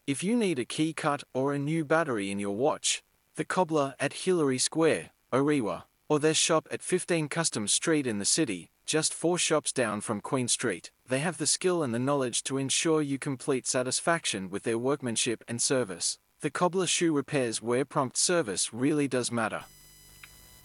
If you need a key cut or a new battery in your watch, the Cobbler at Hillary Square, Orewa, or their shop at 15 Customs Street in the city, just 4 shops down from Queen Street. They have the skill and the knowledge to ensure you complete satisfaction with their workmanship and service. The Cobbler Shoe repairs where prompt service really does matter.